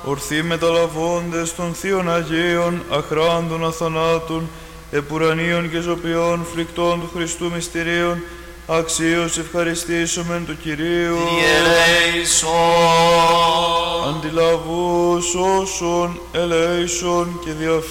ορθοί μεταλαβώντες των Θείων Αγίων, αχράντων αθανάτων, επουρανίων και ζωπιών, φρικτών του Χριστού μυστηρίων, αξίως ευχαριστήσομεν του Κυρίου. Διελέησον. Αντιλαβούς όσων ελέησον και διαφύγουν